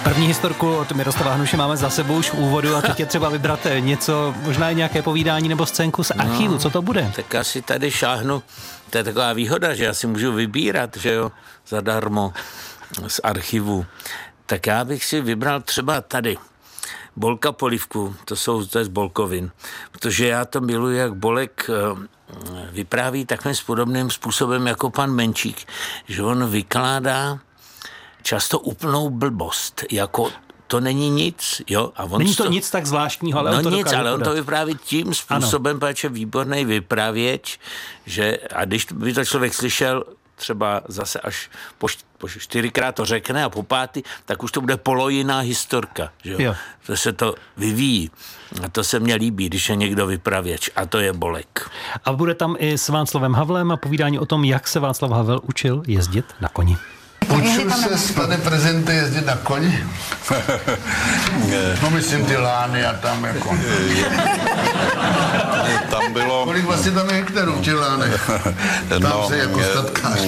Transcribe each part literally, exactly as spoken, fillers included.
První historku od Miroslava Hanuše máme za sebou už v úvodu a teď je třeba vybrat něco, možná i nějaké povídání nebo scénku z archivu. No, co to bude? Tak asi tady šáhnu, to je taková výhoda, že já si můžu vybírat, že jo, zadarmo z archivu. Tak já bych si vybral třeba tady Bolka Polívku, to jsou to je z Bolkovin, protože já to miluji, jak Bolek vypráví takovým podobným způsobem jako pan Menčík, že on vykládá často úplnou blbost, jako to není nic, jo. A on není to sto... nic tak zvláštního, ale no on to nic, ale podat. on to vypráví tím způsobem, protože výborný vypravěč, že a když by to člověk slyšel třeba zase až po, št- po čtyřikrát to řekne a po pátý, tak už to bude polojiná historka, že jo. jo. To se to vyvíjí. A to se mně líbí, když je někdo vypravěč. A to je Bolek. A bude tam i s Václavem Havlem a povídání o tom, jak se Václav Havel učil jezdit na koni. Učil se s panem prezidentem jezdit na koni? No myslím ty lány a tam jako... Tam bylo... Kolik vlastně tam je hektarů v těch lánech? Tam no, se jako statkář.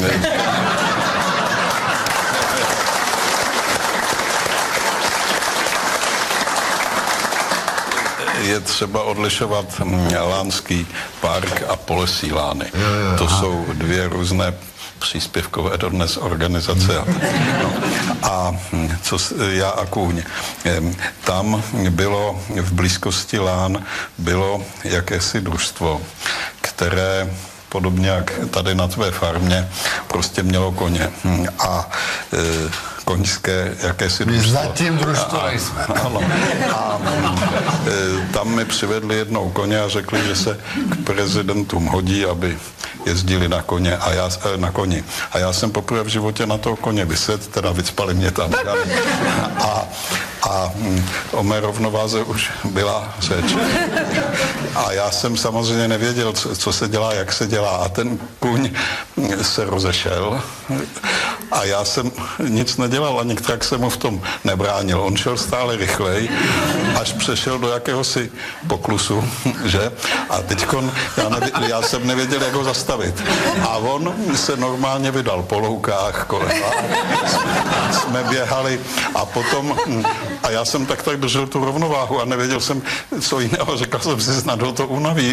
Je třeba odlišovat Lánský park a Polesí lány. Jo, jo, to aha. jsou dvě různé příspěvkové dodnes organizace. No. A co já a kůň. Tam bylo v blízkosti Lán bylo jakési družstvo, které podobně jak tady na tvé farmě prostě mělo koně. A e, koňské jakési družstvo. Zatím družstvo nejsme. Ano. A e, tam mi přivedli jednou koně a řekli, že se k prezidentům hodí, aby jezdili na koně a já, na koni. A já jsem poprvé v životě na toho koně vysedl, teda vycpali mě tam. A, a o mé rovnováze už byla řeč. A já jsem samozřejmě nevěděl, co, co se dělá, jak se dělá. A ten kůň se rozešel a já jsem nic nedělal a některak jsem mu v tom nebránil. On šel stále rychleji, až přešel do jakéhosi poklusu, že? A teďkon já, nevě, já jsem nevěděl, jak ho zastavit. A on se normálně vydal po loukách kolem. Jsme běhali a potom, a já jsem tak tak držel tu rovnováhu a nevěděl jsem, co jiného. Řekl jsem si, snad ho to unaví.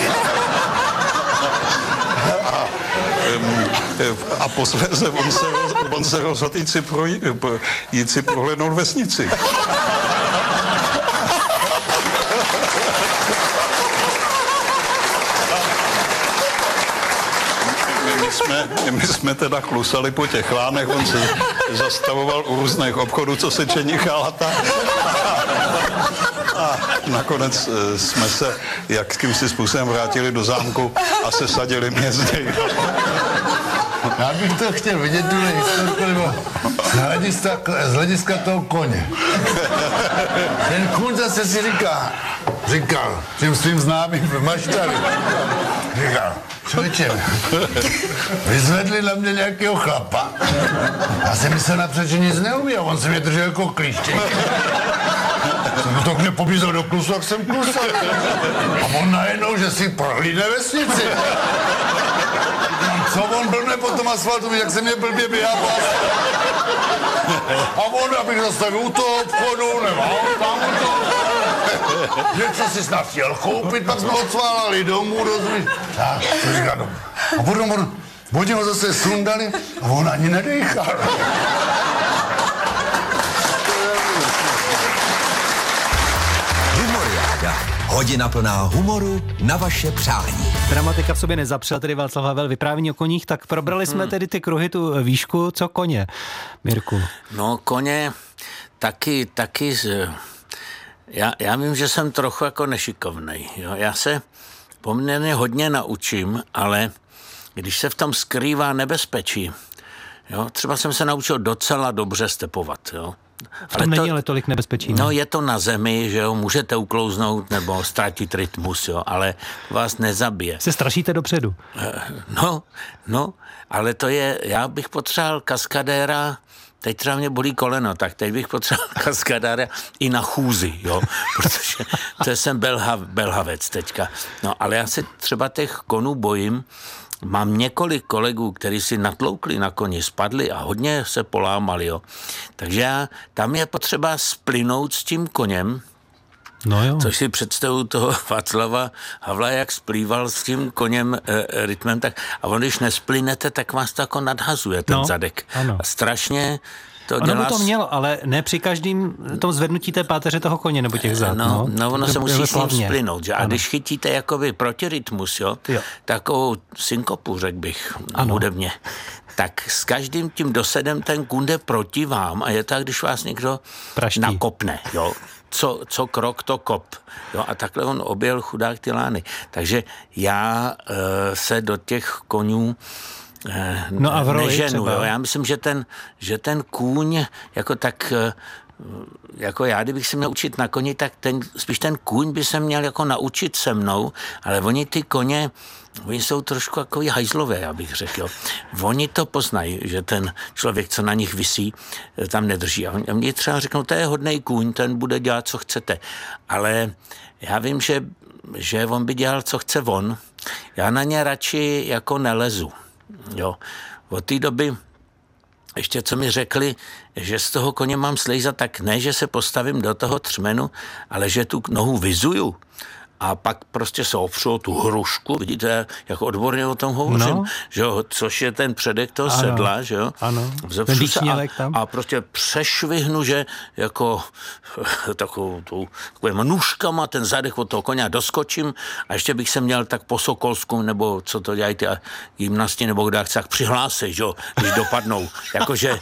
A, a posléze on se, on se rozhodl jít si, pro, jít si prohlédnout vesnici. My jsme, my jsme teda klusali po těch lánech, on se zastavoval u různých obchodů, co se čenichalata. A nakonec jsme se jakýmsi způsobem vrátili do zámku a sesadili mě z něj. Já bych to chtěl vidět, tuhle historku, nebo z hlediska, z hlediska toho koně. Ten kůň zase si říká, říkal těm svým známým v Maštali, říkal, člověče, vyzvedli na mě nějakého chlapa. Já jsem myslel napřed, že nic neumí a on se mě držel jako klíštěk. Jsem to mě pobízel do klusu, jak jsem klusal. A on najednou, že si prohlídne vesnici. Co on blbne po tom asfaltu, jak se mě blbě běhá po asfaltu. A on, abych zastavil u toho obchodu, nebo tam u toho. Něco si snad chtěl koupit, pak jsme odsválali domů, rozumíš? Tak, to říká domů. A potom on, oni ho zase sundali a on ani nedejchal. Humoriáda. Hodina plná humoru na vaše přání. Dramatika v sobě nezapřel, tedy Václav Havel, vyprávění o koních, tak probrali jsme hmm. tedy ty kruhy, tu výšku, co koně, Mirku? No koně taky, taky, já, já vím, že jsem trochu jako nešikovnej, jo? Já se poměrně hodně naučím, ale když se v tom skrývá nebezpečí, jo? Třeba jsem se naučil docela dobře stepovat, jo? V tom ale není to, ale tolik nebezpečí. No je to na zemi, že jo, můžete uklouznout nebo ztratit rytmus, jo, ale vás nezabije. Se strašíte dopředu. No, no, ale to je, já bych potřeboval kaskadéra, teď třeba mě bolí koleno, tak teď bych potřeboval kaskadéra i na chůzi, jo, protože to jsem belhav, belhavec teďka. No, ale já se třeba těch konů bojím, mám několik kolegů, kteří si natloukli na koni, spadli a hodně se polámali. Jo. Takže já, tam je potřeba splynout s tím koněm, No jo. což si představuju toho Václava Havla, jak splýval s tím koněm e, rytmem, tak a on, když nesplynete, tak vás to jako nadhazuje, ten no, zadek. Ano. A strašně to ono dělá... by to mělo, ale ne při každém tom zvednutí té páteře toho koně nebo těch zad. No, no, no ono to se musí s ním hlavně. splynout. Že? A když chytíte jakoby protirytmus, jo, Jo. takovou synkopu, řekl bych, Ano. hudebně, tak s každým tím dosedem ten kůň jde proti vám a je to, když vás někdo Praští. nakopne, jo. Co, co krok, to kop. Jo, a takhle on objel chudák ty lány. Takže já e, se do těch konňů e, No a v roli neženu. třeba? Jo. Já myslím, že ten, že ten kůň jako tak... E, jako já, kdybych se měl učit na koni, tak ten, spíš ten kůň by se měl jako naučit se mnou, ale oni ty koně, oni jsou trošku jako hajzlové, já bych řekl. Jo. Oni to poznají, že ten člověk, co na nich visí, tam nedrží. A oni třeba řeknou, to je hodnej kůň, ten bude dělat, co chcete. Ale já vím, že, že on by dělal, co chce on. Já na ně radši jako nelezu. Jo. Od té doby ještě co mi řekli, že z toho koně mám slejzat, tak ne, že se postavím do toho třmenu, ale že tu nohu vyzuju a pak prostě se opřu o tu hrušku, vidíte, jak odborně o tom hovořím, No. že jo, což je ten předek toho Ano. sedla, že jo. Ano. Vzepřu Ten se výčnělek a, tam. a prostě přešvihnu, že jako takovou tu, takovýma nůžkama ten zadek od toho koně doskočím a ještě bych se měl tak po Sokolsku, nebo co to dělají ty gymnasti, nebo kdo chce, tak přihlásit, že jo, když dopadnou. Jakože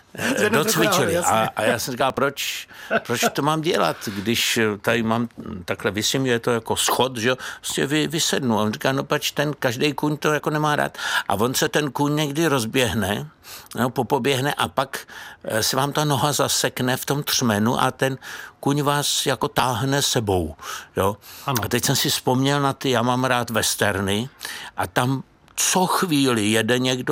docvičili. A, a já jsem říkal, proč, proč to mám dělat, když tady mám takhle vysím, je to jako schod, že jo, prostě vy, vysednu. A on říká, no pač ten každý kůň to jako nemá rád. A on se ten kůň někdy rozběhne, no, popoběhne a pak se vám ta noha zasekne v tom třmenu a ten kůň vás jako táhne sebou. Jo. Ano. A teď jsem si vzpomněl na ty, já mám rád westerny a tam co chvíli jede někdo